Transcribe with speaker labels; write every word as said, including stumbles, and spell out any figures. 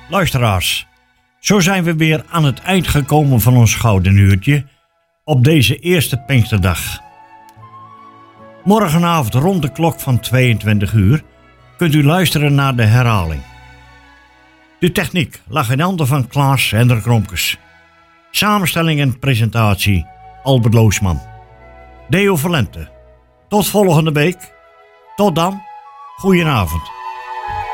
Speaker 1: Luisteraars, zo zijn we weer aan het eind gekomen van ons gouden uurtje op deze eerste Pinksterdag. Morgenavond rond de klok van tweeëntwintig uur kunt u luisteren naar de herhaling. De techniek lag in handen van Klaas Hendrik Kromkes. Samenstelling en presentatie Albert Loosman. Deo Valente. Tot volgende week. Tot dan. Goedenavond.